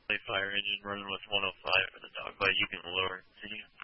fire engine running with 105 for the dog bite. You can lower. See?